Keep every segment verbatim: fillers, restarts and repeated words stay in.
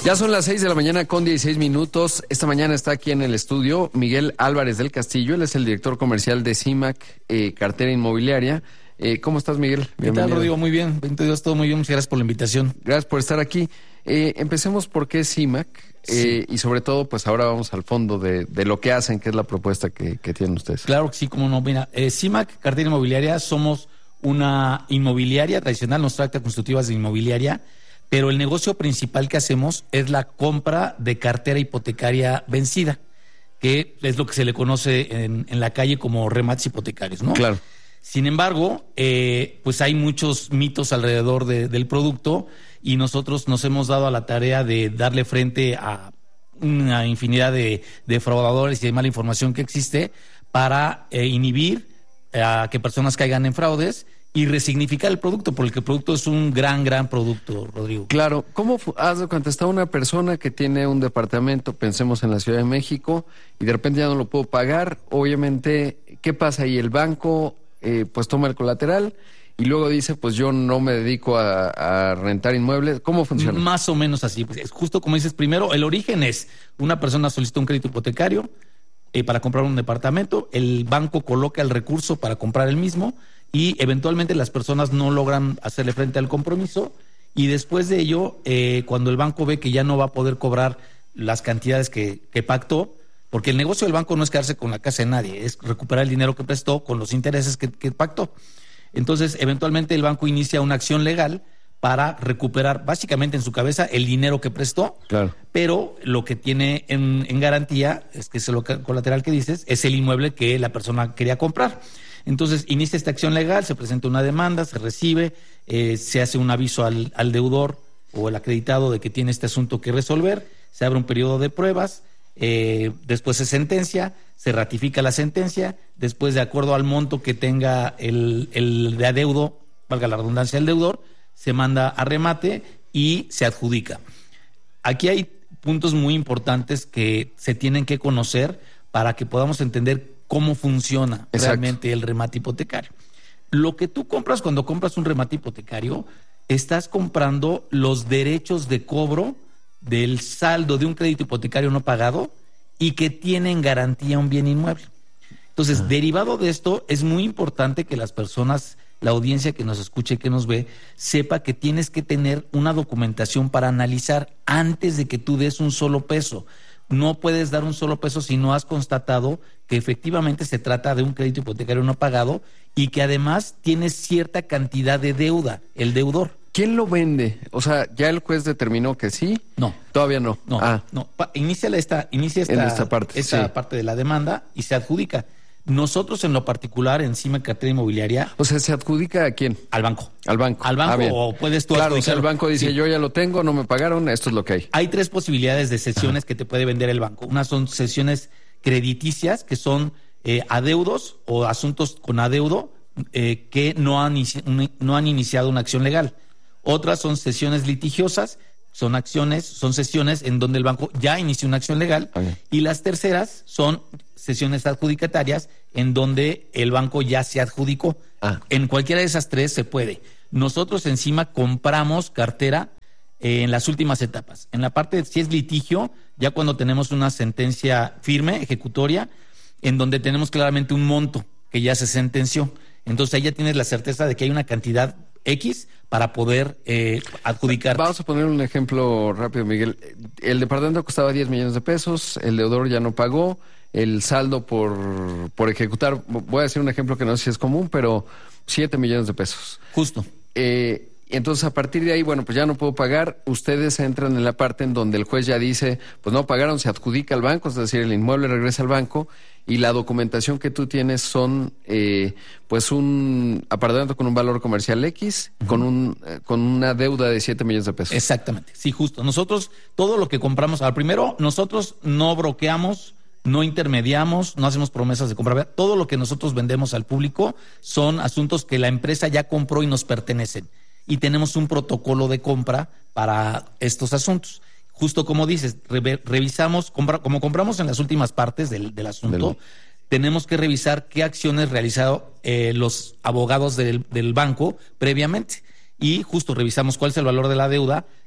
Ya son las seis de la mañana con dieciséis minutos. Esta mañana está aquí en el estudio Miguel Álvarez del Castillo. Él es el director comercial de CIMAC, eh, cartera inmobiliaria. Eh, ¿Cómo estás, Miguel? ¿Qué tal, Rodrigo? Muy bien. Bendito Dios, todo muy bien. Muchas gracias por la invitación. Gracias por estar aquí. Eh, empecemos por qué CIMAC eh, sí. y sobre todo, pues ahora vamos al fondo de, de lo que hacen, que es la propuesta que, que tienen ustedes. Claro que sí, cómo no. Mira, eh, CIMAC, cartera inmobiliaria, somos una inmobiliaria tradicional, nos trata constitutivas de inmobiliaria, pero el negocio principal que hacemos es la compra de cartera hipotecaria vencida, que es lo que se le conoce en, en la calle como remates hipotecarios, ¿no? Claro. Sin embargo, eh, pues hay muchos mitos alrededor de, del producto y nosotros nos hemos dado a la tarea de darle frente a una infinidad de defraudadores y de mala información que existe para eh, inhibir a que personas caigan en fraudes y resignificar el producto, porque el producto es un gran, gran producto, Rodrigo. Claro. ¿Cómo has de contestar a una persona que tiene un departamento, pensemos en la Ciudad de México, y de repente ya no lo puedo pagar? Obviamente, ¿qué pasa ahí? El banco eh, pues toma el colateral y luego dice, pues yo no me dedico a, a rentar inmuebles. ¿Cómo funciona? Más o menos así. Pues es justo como dices, primero, el origen es una persona solicita un crédito hipotecario eh, para comprar un departamento, el banco coloca el recurso para comprar el mismo, y eventualmente las personas no logran hacerle frente al compromiso y después de ello, eh, cuando el banco ve que ya no va a poder cobrar las cantidades que, que pactó, porque el negocio del banco no es quedarse con la casa de nadie, es recuperar el dinero que prestó con los intereses que, que pactó. Entonces, eventualmente el banco inicia una acción legal para recuperar básicamente en su cabeza el dinero que prestó, claro. Pero lo que tiene en, en garantía, es que es lo colateral que dices, es el inmueble que la persona quería comprar. Entonces, inicia esta acción legal, se presenta una demanda, se recibe, eh, se hace un aviso al, al deudor o el acreditado de que tiene este asunto que resolver, se abre un periodo de pruebas, eh, después se sentencia, se ratifica la sentencia, después de acuerdo al monto que tenga el, el de adeudo, valga la redundancia, el deudor, se manda a remate y se adjudica. Aquí hay puntos muy importantes que se tienen que conocer para que podamos entender cómo funciona Exacto. realmente el remate hipotecario. Lo que tú compras cuando compras un remate hipotecario, estás comprando los derechos de cobro del saldo de un crédito hipotecario no pagado y que tiene en garantía un bien inmueble. Entonces, ah. derivado de esto, es muy importante que las personas, la audiencia que nos escuche y que nos ve, sepa que tienes que tener una documentación para analizar antes de que tú des un solo peso. No puedes dar un solo peso si no has constatado que efectivamente se trata de un crédito hipotecario no pagado y que además tiene cierta cantidad de deuda, el deudor. ¿Quién lo vende? O sea, ¿ya el juez determinó que sí? No. Todavía no. No, ah. no. Inicia esta, inicia esta, en esta, parte, esta sí. parte de la demanda y se adjudica. Nosotros en lo particular, en CIMAC Cartera Inmobiliaria... O sea, ¿se adjudica a quién? Al banco. Al banco. Al banco ah, o puedes tú Claro, o sea, el banco dice, sí. yo ya lo tengo, no me pagaron, esto es lo que hay. Hay tres posibilidades de cesiones Ajá. que te puede vender el banco. Una son cesiones crediticias, que son eh, adeudos o asuntos con adeudo eh, que no han, no han iniciado una acción legal. Otras son cesiones litigiosas, son acciones, son sesiones en donde el banco ya inició una acción legal. Okay. Y las terceras son sesiones adjudicatarias en donde el banco ya se adjudicó. Ah. En cualquiera de esas tres se puede. Nosotros encima compramos cartera eh, en las últimas etapas. En la parte, si es litigio, ya cuando tenemos una sentencia firme, ejecutoria, en donde tenemos claramente un monto que ya se sentenció. Entonces ahí ya tienes la certeza de que hay una cantidad X para poder eh, adjudicar. Vamos a poner un ejemplo rápido, Miguel. El departamento costaba diez millones de pesos, el deudor ya no pagó, el saldo por, por ejecutar, voy a decir un ejemplo que no sé si es común, pero siete millones de pesos. Justo. Eh, entonces, a partir de ahí, bueno, pues ya no puedo pagar. Ustedes entran en la parte en donde el juez ya dice, pues no pagaron, se adjudica al banco, es decir, el inmueble regresa al banco y la documentación que tú tienes son, eh, pues, un apartamento con un valor comercial X, uh-huh. con un eh, con una deuda de siete millones de pesos. Exactamente, sí, justo. Nosotros, todo lo que compramos, al primero, nosotros no broqueamos, no intermediamos, no hacemos promesas de compra. Todo lo que nosotros vendemos al público son asuntos que la empresa ya compró y nos pertenecen. Y tenemos un protocolo de compra para estos asuntos. Justo como dices, re- revisamos, compra, como compramos en las últimas partes del, del asunto, del... tenemos que revisar qué acciones realizaron eh, los abogados del, del banco previamente. Y justo revisamos cuál es el valor de la deuda,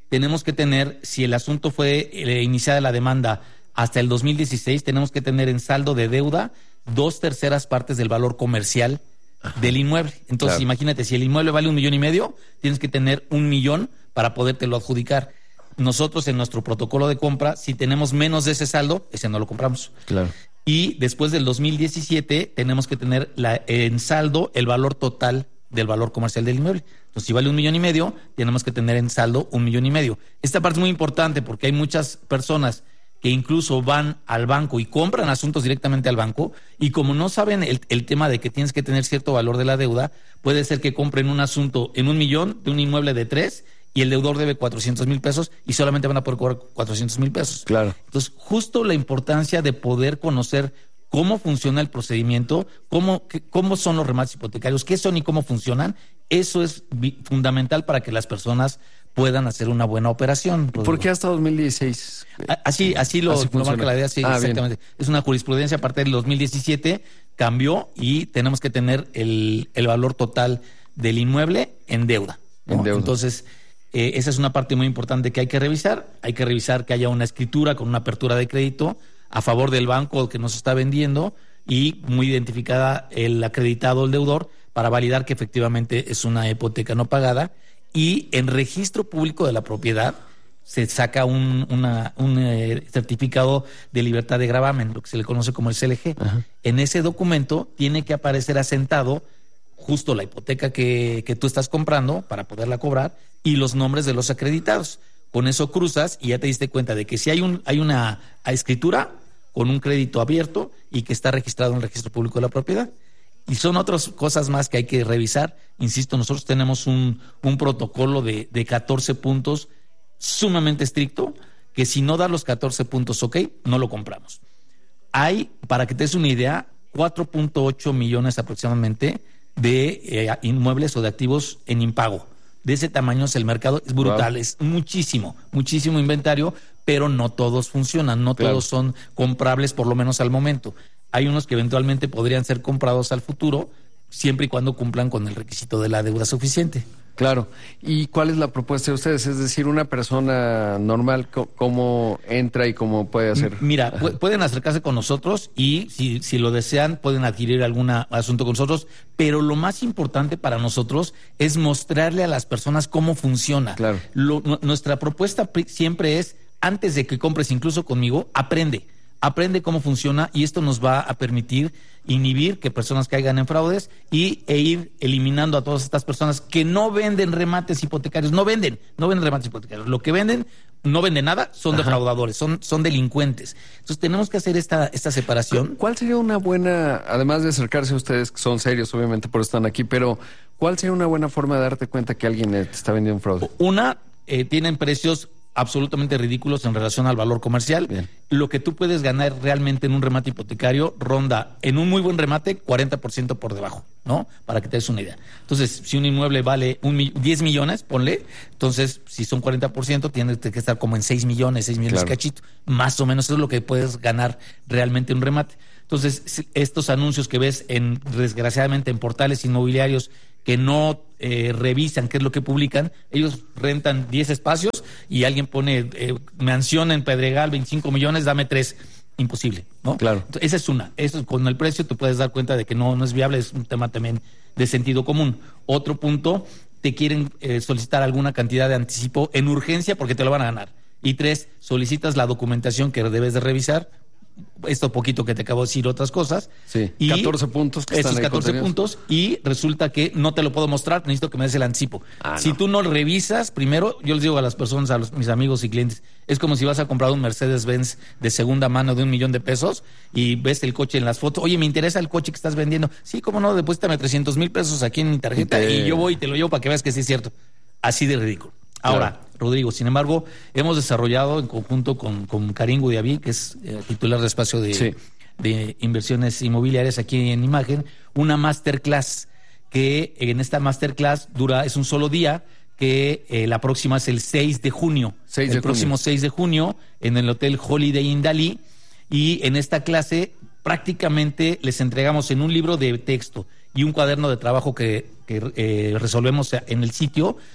tenemos que tener, si el asunto fue eh, iniciada la demanda hasta el dos mil dieciséis, tenemos que tener en saldo de deuda dos terceras partes del valor comercial del inmueble. Entonces, claro, imagínate, si el inmueble vale un millón y medio, tienes que tener un millón para podértelo adjudicar. Nosotros en nuestro protocolo de compra, si tenemos menos de ese saldo, ese no lo compramos. Claro. Y después del dos mil diecisiete tenemos que tener la, en saldo el valor total del valor comercial del inmueble. Entonces, si vale un millón y medio, tenemos que tener en saldo un millón y medio. Esta parte es muy importante porque hay muchas personas que incluso van al banco y compran asuntos directamente al banco, y como no saben el, el tema de que tienes que tener cierto valor de la deuda, puede ser que compren un asunto en un millón de un inmueble de tres y el deudor debe cuatrocientos mil pesos y solamente van a poder cobrar cuatrocientos mil pesos. Claro. Entonces, justo la importancia de poder conocer cómo funciona el procedimiento, cómo, qué, cómo son los remates hipotecarios, qué son y cómo funcionan, eso es fundamental para que las personas puedan hacer una buena operación. Rodrigo. ¿Por qué hasta dos mil dieciséis? Así, así lo, así lo marca la idea, sí, ah, exactamente. Bien. Es una jurisprudencia a partir del dos mil diecisiete, cambió y tenemos que tener el, el valor total del inmueble en deuda, ¿no? En deuda. Entonces, eh, esa es una parte muy importante que hay que revisar. Hay que revisar que haya una escritura con una apertura de crédito a favor del banco que nos está vendiendo y muy identificada el acreditado, el deudor, para validar que efectivamente es una hipoteca no pagada. Y en registro público de la propiedad se saca un, una, un eh, certificado de libertad de gravamen, lo que se le conoce como el C L G. Ajá. En ese documento tiene que aparecer asentado justo la hipoteca que, que tú estás comprando para poderla cobrar y los nombres de los acreditados. Con eso cruzas y ya te diste cuenta de que si hay, un, hay una escritura con un crédito abierto y que está registrado en el registro público de la propiedad. Y son otras cosas más que hay que revisar. Insisto, nosotros tenemos un, un protocolo de, de catorce puntos sumamente estricto, que si no da los catorce puntos, ok, no lo compramos. Hay, para que te des una idea, cuatro punto ocho millones aproximadamente de eh, inmuebles o de activos en impago. De ese tamaño es el mercado, es brutal, wow. Es muchísimo, muchísimo inventario, pero no todos funcionan, no claro. todos son comprables, por lo menos al momento. Hay unos que eventualmente podrían ser comprados al futuro, siempre y cuando cumplan con el requisito de la deuda suficiente. Claro. ¿Y cuál es la propuesta de ustedes? Es decir, una persona normal, ¿cómo entra y cómo puede hacer? Mira, pu- pueden acercarse con nosotros y si, si lo desean pueden adquirir algún asunto con nosotros, pero lo más importante para nosotros es mostrarle a las personas cómo funciona. Claro. Lo, n- nuestra propuesta siempre es, antes de que compres incluso conmigo, aprende. Aprende cómo funciona y esto nos va a permitir inhibir que personas caigan en fraudes y, e ir eliminando a todas estas personas que no venden remates hipotecarios, no venden, no venden remates hipotecarios. Lo que venden, no venden nada, son Ajá. defraudadores, son, son delincuentes. Entonces tenemos que hacer esta, esta separación. ¿Cuál sería una buena, además de acercarse a ustedes, que son serios obviamente por eso están aquí, pero cuál sería una buena forma de darte cuenta que alguien te está vendiendo un fraude? Una, eh, tienen precios absolutamente ridículos en relación al valor comercial. Bien. Lo que tú puedes ganar realmente en un remate hipotecario ronda en un muy buen remate cuarenta por ciento por debajo, ¿no? Para que te des una idea. Entonces, si un inmueble vale un, diez millones, ponle, entonces si son cuarenta por ciento tienes que estar como en seis millones, seis millones claro. cachito. Más o menos eso es lo que puedes ganar realmente en un remate. Entonces, estos anuncios que ves en, desgraciadamente, en portales inmobiliarios que no eh, revisan qué es lo que publican, ellos rentan diez espacios y alguien pone eh, mansión en Pedregal, veinticinco millones, dame tres. Imposible, ¿no? Claro. Entonces, esa es una. Eso, con el precio te puedes dar cuenta de que no, no es viable, es un tema también de sentido común. Otro punto, te quieren eh, solicitar alguna cantidad de anticipo en urgencia porque te lo van a ganar. Y tres, solicitas la documentación que debes de revisar. Esto poquito que te acabo de decir, otras cosas. Sí, y catorce puntos. Que esos están catorce puntos y resulta que no te lo puedo mostrar, necesito que me des el anticipo. Ah, si no. tú no revisas, primero, yo les digo a las personas, a los, mis amigos y clientes, es como si vas a comprar un Mercedes-Benz de segunda mano de un millón de pesos y ves el coche en las fotos. Oye, me interesa el coche que estás vendiendo. Sí, cómo no, deposítame trescientos mil pesos aquí en mi tarjeta te... y yo voy y te lo llevo para que veas que sí es cierto. Así de ridículo. Ahora, claro. Rodrigo, sin embargo, hemos desarrollado en conjunto con, con Karim Goudiaby, que es eh, titular de espacio de, sí. de inversiones inmobiliarias aquí en Imagen, una masterclass que en esta masterclass dura, es un solo día, que eh, la próxima es el seis de junio. seis el de próximo junio. seis de junio en el Hotel Holiday Inn Dalí. Y en esta clase prácticamente les entregamos en un libro de texto y un cuaderno de trabajo que, que eh, resolvemos en el sitio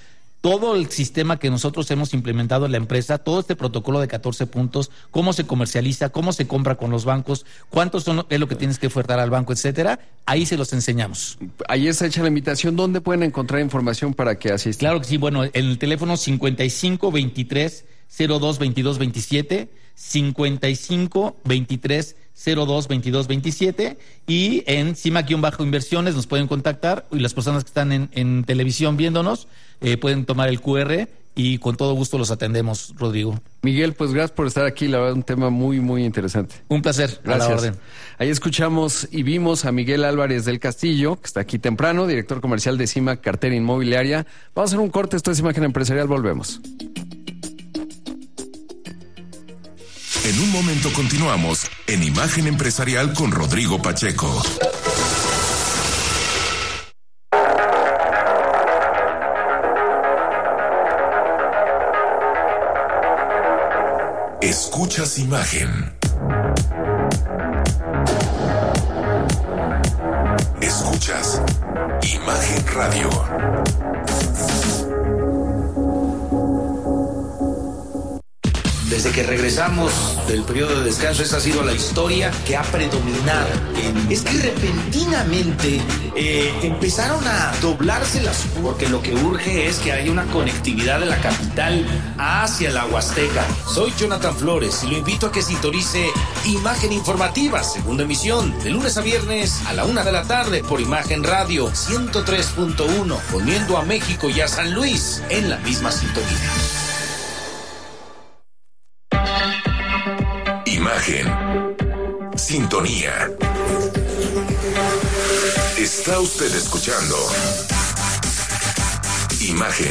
todo el sistema que nosotros hemos implementado en la empresa, todo este protocolo de catorce puntos, cómo se comercializa, cómo se compra con los bancos, cuántos son, es lo que tienes que ofertar al banco, etcétera, ahí se los enseñamos. Ahí está hecha la invitación. ¿Dónde pueden encontrar información para que asistan? Claro que sí, bueno, en el teléfono cincuenta y cinco veintitrés cero dos veintidós veintisiete, cincuenta y cinco veintitrés cero dos veintidós veintisiete, y en Cima-Inversiones nos pueden contactar, y las personas que están en, en televisión viéndonos eh, pueden tomar el cu erre y con todo gusto los atendemos, Rodrigo. Miguel, pues gracias por estar aquí, la verdad un tema muy, muy interesante. Un placer, gracias. A la orden. Ahí escuchamos y vimos a Miguel Álvarez del Castillo, que está aquí temprano, director comercial de Cima Cartera Inmobiliaria. Vamos a hacer un corte, esto es Imagen Empresarial, volvemos. En un momento continuamos en Imagen Empresarial con Rodrigo Pacheco. Escuchas Imagen. Escuchas Imagen Radio. Desde que regresamos del periodo de descanso, esa ha sido la historia que ha predominado. Es que repentinamente eh, empezaron a doblarse las curvas, porque lo que urge es que haya una conectividad de la capital hacia la Huasteca. Soy Jonathan Flores y lo invito a que sintonice Imagen Informativa, segunda emisión, de lunes a viernes a la una de la tarde por Imagen Radio ciento tres punto uno, poniendo a México y a San Luis en la misma sintonía. Imagen. Sintonía. Está usted escuchando Imagen.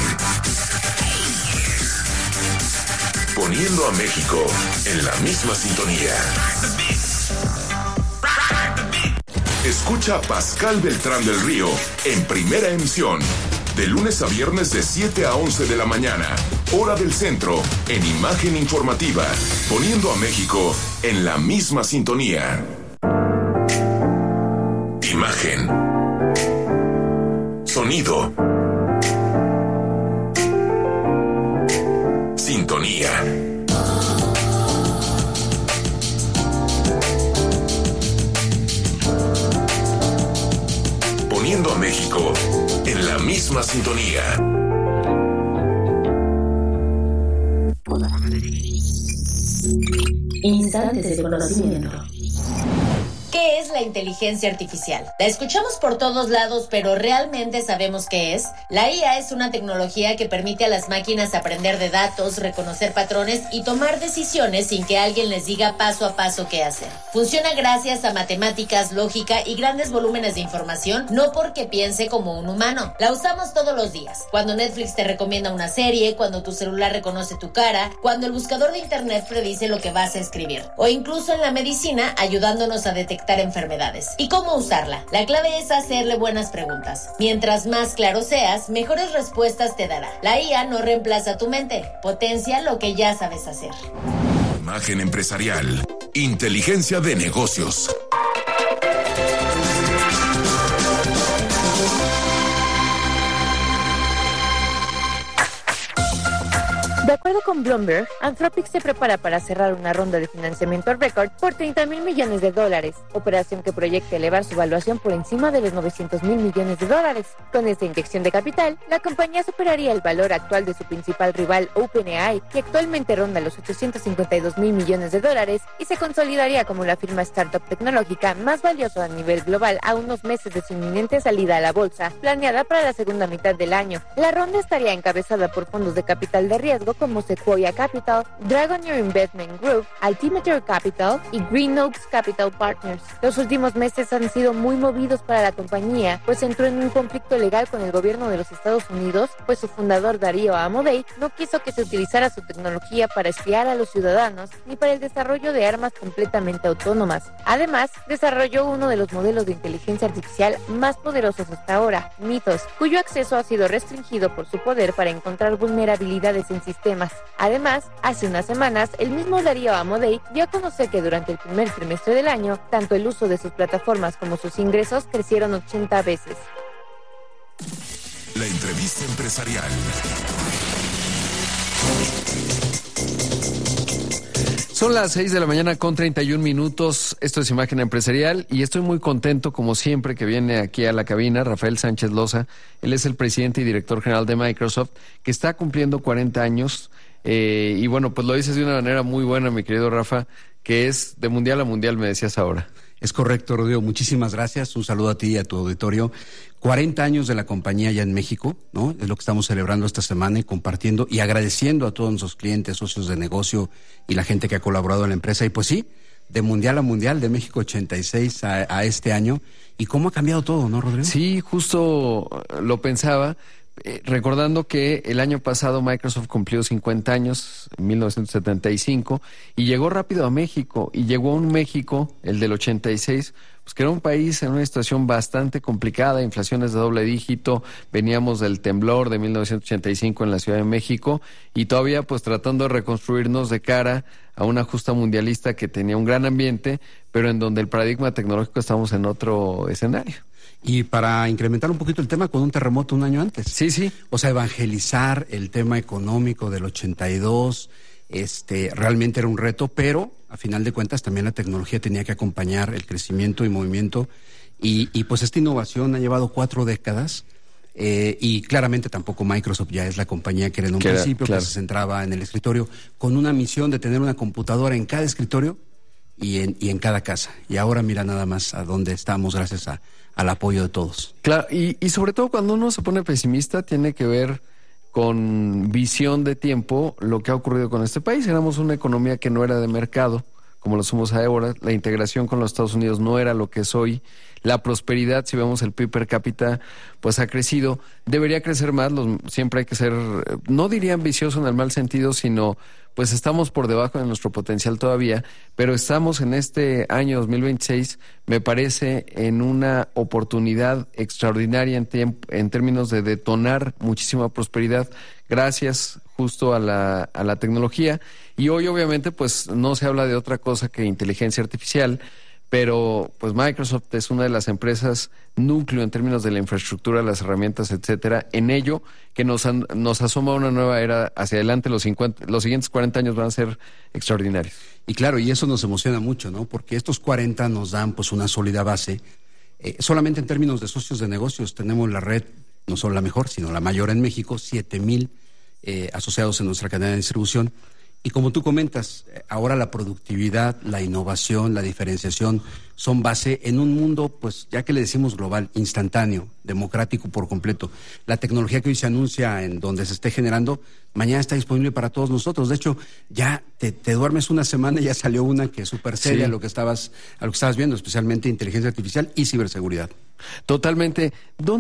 Poniendo a México en la misma sintonía. Escucha a Pascal Beltrán del Río en Primera Emisión, de lunes a viernes de siete a once de la mañana, hora del centro, en Imagen Informativa, poniendo a México en la misma sintonía. Imagen. Sonido. Sintonía. Poniendo a México en la misma sintonía. Instantes de conocimiento. ¿Qué es la inteligencia artificial? La escuchamos por todos lados, pero ¿realmente sabemos qué es? La I A es una tecnología que permite a las máquinas aprender de datos, reconocer patrones y tomar decisiones sin que alguien les diga paso a paso qué hacer. Funciona gracias a matemáticas, lógica y grandes volúmenes de información, no porque piense como un humano. La usamos todos los días. Cuando Netflix te recomienda una serie, cuando tu celular reconoce tu cara, cuando el buscador de internet predice lo que vas a escribir, o incluso en la medicina ayudándonos a detectar enfermedades. ¿Y cómo usarla? La clave es hacerle buenas preguntas. Mientras más claro seas, mejores respuestas te dará. La I A no reemplaza tu mente, potencia lo que ya sabes hacer. Imagen Empresarial. Inteligencia de negocios. De acuerdo con Bloomberg, Anthropic se prepara para cerrar una ronda de financiamiento récord por treinta mil millones de dólares, operación que proyecta elevar su valuación por encima de los novecientos mil millones de dólares. Con esta inyección de capital, la compañía superaría el valor actual de su principal rival OpenAI, que actualmente ronda los ochocientos cincuenta y dos mil millones de dólares, y se consolidaría como la firma startup tecnológica más valiosa a nivel global a unos meses de su inminente salida a la bolsa, planeada para la segunda mitad del año. La ronda estaría encabezada por fondos de capital de riesgo como Sequoia Capital, Dragoneer Investment Group, Altimeter Capital y Green Oaks Capital Partners. Los últimos meses han sido muy movidos para la compañía, pues entró en un conflicto legal con el gobierno de los Estados Unidos, pues su fundador Darío Amodei no quiso que se utilizara su tecnología para espiar a los ciudadanos ni para el desarrollo de armas completamente autónomas. Además, desarrolló uno de los modelos de inteligencia artificial más poderosos hasta ahora, Mythos, cuyo acceso ha sido restringido por su poder para encontrar vulnerabilidades en sistemas. Además, hace unas semanas, el mismo Darío Amodei dio a conocer que durante el primer trimestre del año, tanto el uso de sus plataformas como sus ingresos crecieron ochenta veces. La entrevista empresarial. Son las seis de la mañana con treinta y un minutos. Esto es Imagen Empresarial y estoy muy contento, como siempre, que viene aquí a la cabina Rafael Sánchez Loza. Él es el presidente y director general de Microsoft, que está cumpliendo cuarenta años. Eh, y bueno, pues lo dices de una manera muy buena, mi querido Rafa, que es de mundial a mundial, me decías ahora. Es correcto, Rodrigo. Muchísimas gracias. Un saludo a ti y a tu auditorio. cuarenta años de la compañía ya en México, ¿no? Es lo que estamos celebrando esta semana y compartiendo y agradeciendo a todos nuestros clientes, socios de negocio y la gente que ha colaborado en la empresa. Y pues sí, de mundial a mundial, de México ochenta y seis a, a este año. ¿Y cómo ha cambiado todo, no, Rodrigo? Sí, justo lo pensaba. Eh, recordando que el año pasado Microsoft cumplió cincuenta años, en mil novecientos setenta y cinco, y llegó rápido a México, y llegó a un México, el del ochenta y seis, pues que era un país en una situación bastante complicada, inflaciones de doble dígito, veníamos del temblor de mil novecientos ochenta y cinco en la Ciudad de México, y todavía pues tratando de reconstruirnos de cara a una justa mundialista que tenía un gran ambiente, pero en donde el paradigma tecnológico estamos en otro escenario. Y para incrementar un poquito el tema, con un terremoto un año antes. Sí, sí. O sea, evangelizar el tema económico del ochenta y dos, este, realmente era un reto, pero a final de cuentas también la tecnología tenía que acompañar el crecimiento y movimiento. Y, y pues esta innovación ha llevado cuatro décadas. Eh, y claramente tampoco Microsoft ya es la compañía que era en un que era, principio, claro. que se centraba en el escritorio, con una misión de tener una computadora en cada escritorio y en, y en cada casa. Y ahora mira nada más a dónde estamos gracias a, al apoyo de todos. Claro, y, y sobre todo cuando uno se pone pesimista, tiene que ver con visión de tiempo lo que ha ocurrido con este país. Éramos una economía que no era de mercado, como lo somos ahora. La integración con los Estados Unidos no era lo que es hoy. La prosperidad, si vemos el P I B per cápita, pues ha crecido. Debería crecer más, los, siempre hay que ser, no diría ambicioso en el mal sentido, sino pues estamos por debajo de nuestro potencial todavía, pero estamos en este año dos mil veintiséis, me parece, en una oportunidad extraordinaria en, tiemp- en términos de detonar muchísima prosperidad gracias justo a la, a la tecnología. Y hoy obviamente pues no se habla de otra cosa que inteligencia artificial, pero pues Microsoft es una de las empresas núcleo en términos de la infraestructura, las herramientas, etcétera, en ello que nos, han, nos asoma una nueva era hacia adelante. Los cincuenta, los siguientes cuarenta años van a ser extraordinarios. Y claro, y eso nos emociona mucho, ¿no? Porque estos cuarenta nos dan pues una sólida base. Eh, solamente en términos de socios de negocios tenemos la red, no solo la mejor, sino la mayor en México, siete mil eh, asociados en nuestra cadena de distribución. Y como tú comentas, ahora la productividad, la innovación, la diferenciación son base en un mundo, pues ya que le decimos global, instantáneo, democrático por completo. La tecnología que hoy se anuncia en donde se esté generando, mañana está disponible para todos nosotros. De hecho, ya te, te duermes una semana y ya salió una que es súper seria, sí, a lo que estabas, a lo que estabas viendo, especialmente inteligencia artificial y ciberseguridad. Totalmente.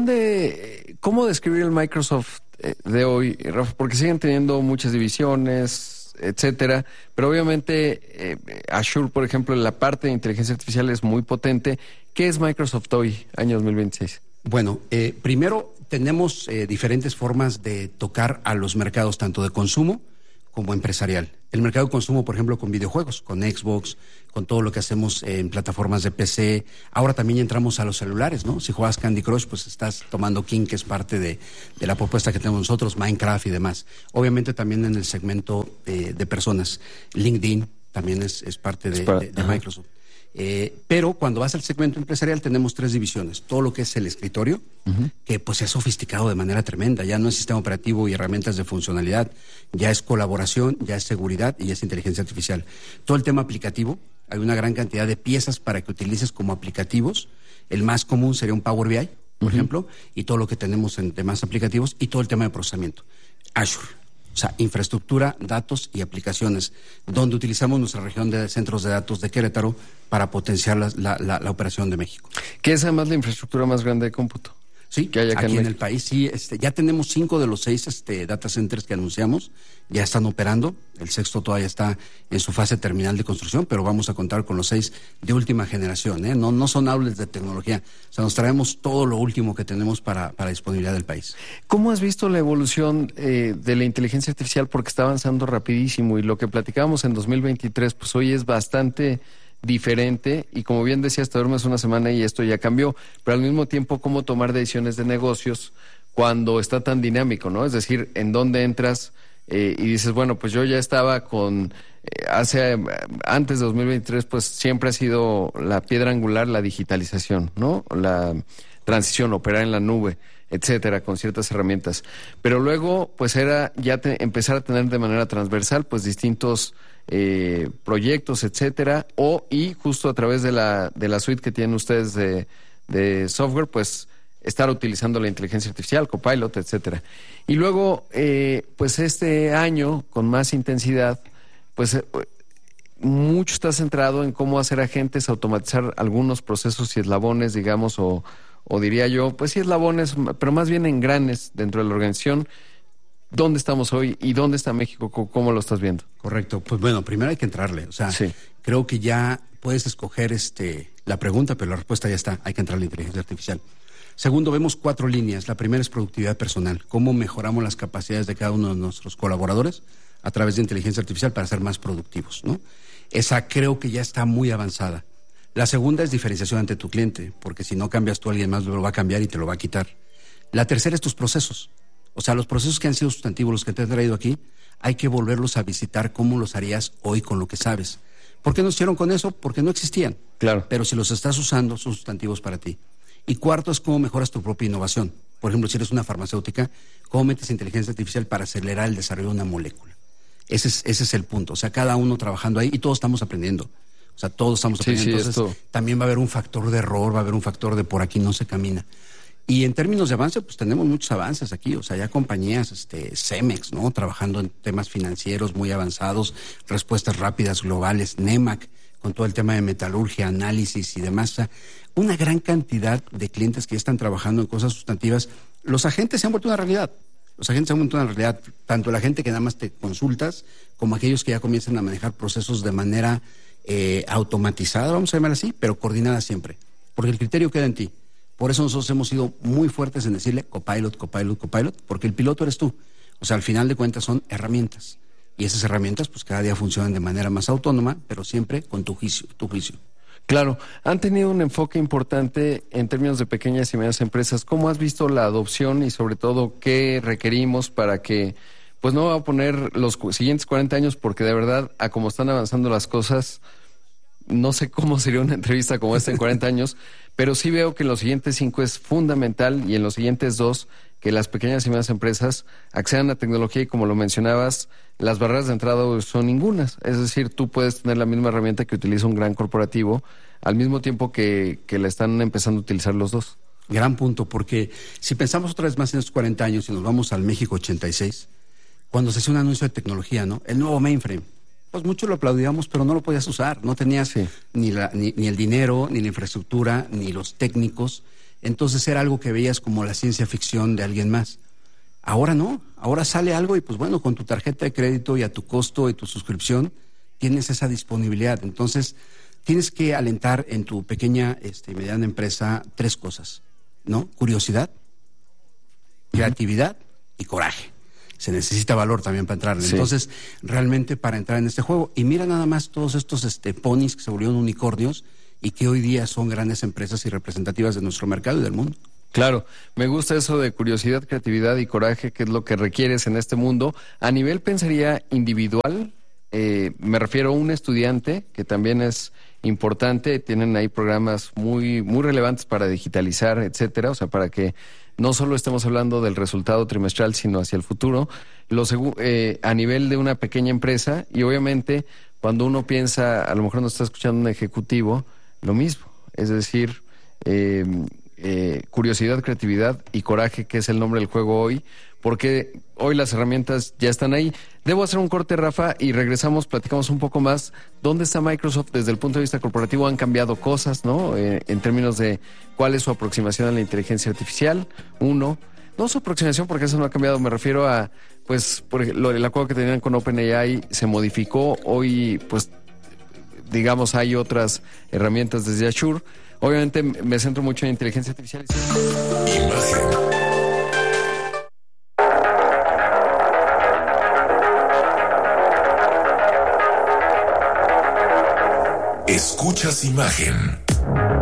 ¿Dónde, cómo describir el Microsoft de hoy, Rafa? Porque siguen teniendo muchas divisiones, etcétera, pero obviamente eh, Azure, por ejemplo, en la parte de inteligencia artificial es muy potente. ¿Qué es Microsoft hoy, año dos mil veintiséis? Bueno, eh, primero tenemos eh, diferentes formas de tocar a los mercados, tanto de consumo como empresarial. El mercado de consumo, por ejemplo, con videojuegos, con Xbox, con todo lo que hacemos en plataformas de P C. Ahora también entramos a los celulares, ¿no? Si juegas Candy Crush, pues estás tomando King, que es parte de, de la propuesta que tenemos nosotros, Minecraft y demás. Obviamente también en el segmento eh, de personas. LinkedIn también es, es parte de, es para, de, de Microsoft. Eh, pero cuando vas al segmento empresarial tenemos tres divisiones. Todo lo que es el escritorio, uh-huh, que pues se ha sofisticado de manera tremenda. Ya no es sistema operativo y herramientas de funcionalidad, ya es colaboración, ya es seguridad y ya es inteligencia artificial. Todo el tema aplicativo, hay una gran cantidad de piezas para que utilices como aplicativos. El más común sería un Power B I, por uh-huh, ejemplo, y todo lo que tenemos en demás aplicativos y todo el tema de procesamiento. Azure. O sea, infraestructura, datos y aplicaciones, donde utilizamos nuestra región de centros de datos de Querétaro para potenciar la, la, la, la operación de México. ¿Qué es además la infraestructura más grande de cómputo? Sí, que hay acá aquí en, en el país, sí, este, ya tenemos cinco de los seis este, data centers que anunciamos, ya están operando, el sexto todavía está en su fase terminal de construcción, pero vamos a contar con los seis de última generación, ¿eh? No, no son outlets de tecnología, o sea, nos traemos todo lo último que tenemos para, para disponibilidad del país. ¿Cómo has visto la evolución eh, de la inteligencia artificial? Porque está avanzando rapidísimo y lo que platicábamos en dos mil veintitrés, pues hoy es bastante diferente y como bien decías, te duermes una semana y esto ya cambió, pero al mismo tiempo cómo tomar decisiones de negocios cuando está tan dinámico, ¿no? Es decir, en dónde entras, eh, y dices, bueno, pues yo ya estaba con, eh, hace, antes de dos mil veintitrés, pues siempre ha sido la piedra angular la digitalización, ¿no? La transición, operar en la nube, etcétera, con ciertas herramientas. Pero luego, pues era ya te, empezar a tener de manera transversal, pues distintos eh, proyectos, etcétera, o y justo a través de la, de la suite que tienen ustedes de, de software, pues estar utilizando la inteligencia artificial, Copilot, etcétera. Y luego, eh, pues este año, con más intensidad, pues eh, mucho está centrado en cómo hacer agentes, automatizar algunos procesos y eslabones, digamos, o, o diría yo, pues sí eslabones, pero más bien engranes dentro de la organización. ¿Dónde estamos hoy y dónde está México? ¿Cómo lo estás viendo? Correcto. Pues bueno, primero hay que entrarle. O sea, sí. Creo que ya puedes escoger este la pregunta, pero la respuesta ya está. Hay que entrar a la inteligencia artificial. Segundo, vemos cuatro líneas. La primera es productividad personal. ¿Cómo mejoramos las capacidades de cada uno de nuestros colaboradores a través de inteligencia artificial para ser más productivos, ¿no? Esa creo que ya está muy avanzada. La segunda es diferenciación ante tu cliente, porque si no cambias tú, alguien más lo va a cambiar y te lo va a quitar. La tercera es tus procesos. O sea, los procesos que han sido sustantivos, los que te he traído aquí, hay que volverlos a visitar cómo los harías hoy con lo que sabes. ¿Por qué no hicieron con eso? Porque no existían. Claro. Pero si los estás usando, son sustantivos para ti. Y cuarto es cómo mejoras tu propia innovación. Por ejemplo, si eres una farmacéutica, ¿cómo metes inteligencia artificial para acelerar el desarrollo de una molécula? Ese es, ese es el punto. O sea, cada uno trabajando ahí y todos estamos aprendiendo. O sea, todos estamos aprendiendo. Sí, sí, Entonces, esto... también va a haber un factor de error, va a haber un factor de por aquí no se camina. Y en términos de avance, pues tenemos muchos avances aquí. O sea, ya compañías, este, Cemex, ¿no? Trabajando en temas financieros muy avanzados, respuestas rápidas globales, NEMAC, con todo el tema de metalurgia, análisis y demás. O sea, una gran cantidad de clientes que ya están trabajando en cosas sustantivas. Los agentes se han vuelto una realidad. Los agentes se han vuelto una realidad. Tanto la gente que nada más te consultas, como aquellos que ya comienzan a manejar procesos de manera eh, automatizada, vamos a llamar así, pero coordinada siempre. Porque el criterio queda en ti. Por eso nosotros hemos sido muy fuertes en decirle Copilot, Copilot, Copilot, porque el piloto eres tú. O sea, al final de cuentas son herramientas. Y esas herramientas, pues cada día funcionan de manera más autónoma, pero siempre con tu juicio, tu juicio. Claro, han tenido un enfoque importante en términos de pequeñas y medianas empresas. ¿Cómo has visto la adopción y sobre todo qué requerimos para que, pues no va a poner los siguientes cuarenta años, porque de verdad, a cómo están avanzando las cosas, no sé cómo sería una entrevista como esta en cuarenta años, pero sí veo que en los siguientes cinco es fundamental y en los siguientes dos que las pequeñas y medianas empresas accedan a tecnología y, como lo mencionabas, las barreras de entrada son ningunas. Es decir, tú puedes tener la misma herramienta que utiliza un gran corporativo al mismo tiempo que, que la están empezando a utilizar los dos. Gran punto, porque si pensamos otra vez más en estos cuarenta años y nos vamos al México ochenta y seis, cuando se hacía un anuncio de tecnología, ¿no? El nuevo mainframe. Pues mucho lo aplaudíamos, pero no lo podías usar. No tenías sí. ni, la, ni, ni el dinero, ni la infraestructura, ni los técnicos. Entonces era algo que veías como la ciencia ficción de alguien más. Ahora no, ahora sale algo y pues bueno, con tu tarjeta de crédito y a tu costo y tu suscripción tienes esa disponibilidad. Entonces tienes que alentar en tu pequeña este, y mediana empresa tres cosas, ¿no? Curiosidad, creatividad y coraje. Se necesita valor también para entrar. Sí. Entonces, realmente para entrar en este juego. Y mira nada más todos estos este, ponis que se volvieron unicornios y que hoy día son grandes empresas y representativas de nuestro mercado y del mundo. Claro, me gusta eso de curiosidad, creatividad y coraje, que es lo que requieres en este mundo. A nivel, pensaría, individual, eh, me refiero a un estudiante, que también es importante. Tienen ahí programas muy, muy relevantes para digitalizar, etcétera. O sea, para que no solo estemos hablando del resultado trimestral, sino hacia el futuro. Lo segu- eh, a nivel de una pequeña empresa, y obviamente cuando uno piensa, a lo mejor nos está escuchando un ejecutivo, lo mismo. Es decir, eh, eh, curiosidad, creatividad y coraje, que es el nombre del juego hoy, porque hoy las herramientas ya están ahí. Debo hacer un corte, Rafa, y regresamos, platicamos un poco más. ¿Dónde está Microsoft desde el punto de vista corporativo? Han cambiado cosas, ¿no? Eh, en términos de cuál es su aproximación a la inteligencia artificial. Uno, no su aproximación, porque eso no ha cambiado, me refiero a, pues, por ejemplo, el acuerdo que tenían con OpenAI se modificó. Hoy, pues, digamos, hay otras herramientas desde Azure. Obviamente me centro mucho en inteligencia artificial. Imagen. Escuchas Imagen.